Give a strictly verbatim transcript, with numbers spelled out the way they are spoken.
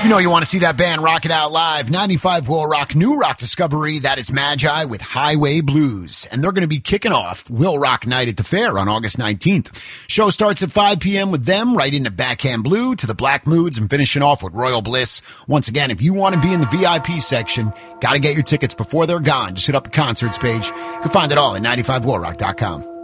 You know you want to see that band rock it out live. ninety-five Will Rock, new rock discovery. That is Magi with Highway Blues. And they're going to be kicking off Will Rock Night at the Fair on August nineteenth. Show starts at five p.m. with them, right into Backhand Blue to the Black Moods and finishing off with Royal Bliss. Once again, if you want to be in the V I P section, got to get your tickets before they're gone. Just hit up the concerts page. You can find it all at ninety-five will rock dot com.